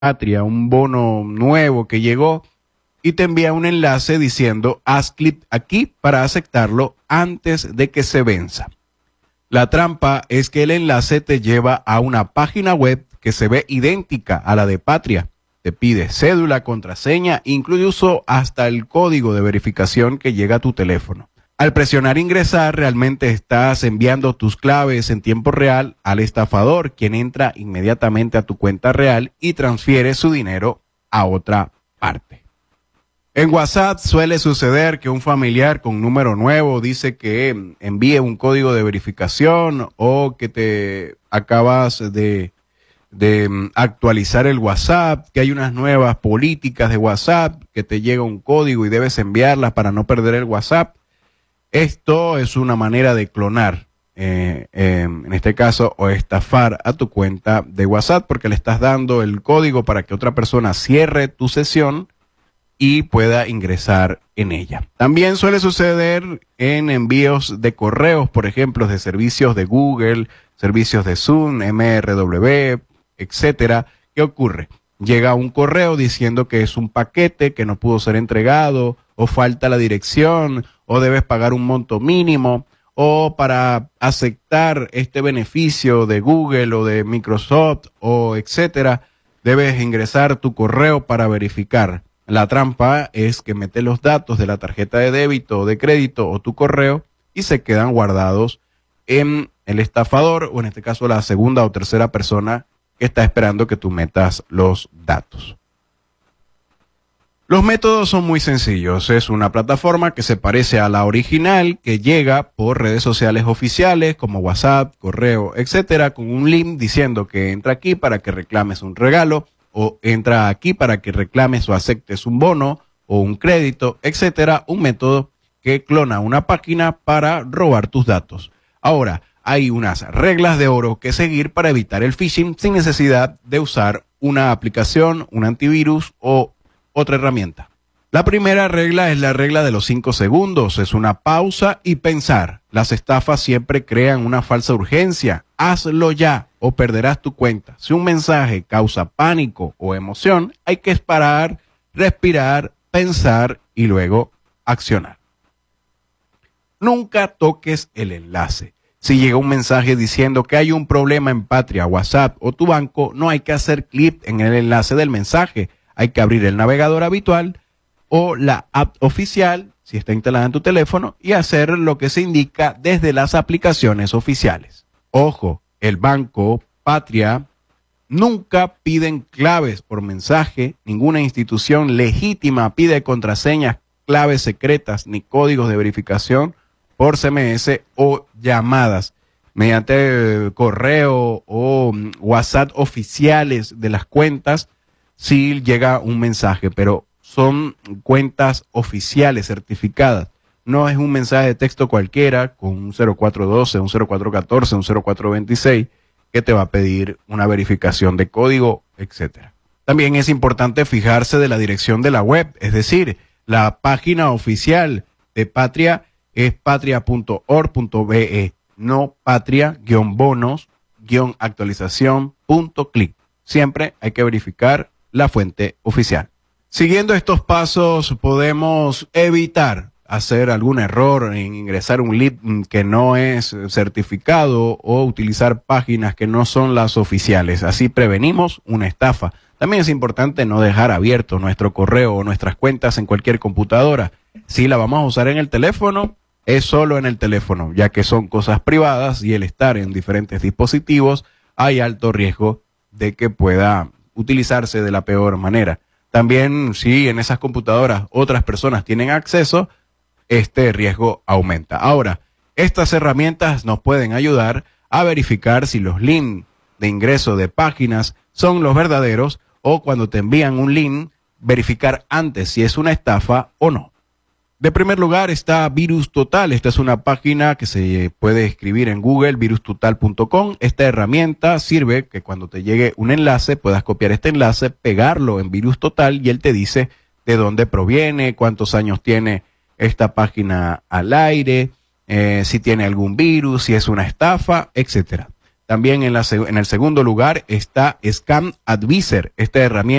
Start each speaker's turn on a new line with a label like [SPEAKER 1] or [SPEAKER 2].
[SPEAKER 1] Patria, un bono nuevo que llegó y te envía un enlace diciendo haz clic aquí para aceptarlo antes de que se venza. La trampa es que el enlace te lleva a una página web que se ve idéntica a la de Patria. Te pide cédula, contraseña, incluso hasta el código de verificación que llega a tu teléfono. Al presionar ingresar, realmente estás enviando tus claves en tiempo real al estafador, quien entra inmediatamente a tu cuenta real y transfiere su dinero a otra parte. En WhatsApp suele suceder que un familiar con número nuevo dice que envíe un código de verificación o que te acabas de actualizar el WhatsApp, que hay unas nuevas políticas de WhatsApp, que te llega un código y debes enviarlas para no perder el WhatsApp. Esto es una manera de clonar, en este caso, o estafar a tu cuenta de WhatsApp porque le estás dando el código para que otra persona cierre tu sesión y pueda ingresar en ella. También suele suceder en envíos de correos, por ejemplo, de servicios de Google, servicios de Zoom, MRW, etcétera. ¿Qué ocurre? Llega un correo diciendo que es un paquete que no pudo ser entregado, o falta la dirección, o debes pagar un monto mínimo, o para aceptar este beneficio de Google o de Microsoft, o etcétera, debes ingresar tu correo para verificar. La trampa es que metes los datos de la tarjeta de débito o de crédito o tu correo y se quedan guardados en el estafador, o en este caso la segunda o tercera persona que está esperando que tú metas los datos. Los métodos son muy sencillos. Es una plataforma que se parece a la original, que llega por redes sociales oficiales como WhatsApp, correo, etcétera, con un link diciendo que entra aquí para que reclames un regalo, o entra aquí para que reclames o aceptes un bono o un crédito, etcétera. Un método que clona una página para robar tus datos. Ahora, hay unas reglas de oro que seguir para evitar el phishing sin necesidad de usar una aplicación, un antivirus o otra herramienta. La primera regla es la regla de los 5 segundos. Es una pausa y pensar. Las estafas siempre crean una falsa urgencia. Hazlo ya o perderás tu cuenta. Si un mensaje causa pánico o emoción, hay que parar, respirar, pensar y luego accionar. Nunca toques el enlace. Si llega un mensaje diciendo que hay un problema en Patria, WhatsApp o tu banco, no hay que hacer clic en el enlace del mensaje. Hay que abrir el navegador habitual o la app oficial, si está instalada en tu teléfono, y hacer lo que se indica desde las aplicaciones oficiales. Ojo, el banco, Patria, nunca piden claves por mensaje. Ninguna institución legítima pide contraseñas, claves secretas ni códigos de verificación por SMS o llamadas mediante correo o WhatsApp oficiales de las cuentas. Si llega un mensaje, pero son cuentas oficiales certificadas. No es un mensaje de texto cualquiera con un 0412, un 0414, un 0426 que te va a pedir una verificación de código, etcétera. También es importante fijarse de la dirección de la web, es decir, la página oficial de Patria es patria.org.be, no patria-bonos-actualización.clic. Siempre hay que verificar la fuente oficial. Siguiendo estos pasos podemos evitar hacer algún error en ingresar un link que no es certificado o utilizar páginas que no son las oficiales. Así prevenimos una estafa. También es importante no dejar abierto nuestro correo o nuestras cuentas en cualquier computadora. Si la vamos a usar en el teléfono, es solo en el teléfono, ya que son cosas privadas y el estar en diferentes dispositivos hay alto riesgo de que pueda utilizarse de la peor manera. También si en esas computadoras otras personas tienen acceso, este riesgo aumenta. Ahora, estas herramientas nos pueden ayudar a verificar si los links de ingreso de páginas son los verdaderos, o cuando te envían un link, verificar antes si es una estafa o no. De primer lugar está Virus Total. Esta es una página que se puede escribir en Google, virustotal.com. Esta herramienta sirve que cuando te llegue un enlace puedas copiar este enlace, pegarlo en Virus Total y él te dice de dónde proviene, cuántos años tiene esta página al aire, si tiene algún virus, si es una estafa, etcétera. También en el segundo lugar está Scam Advisor, esta herramienta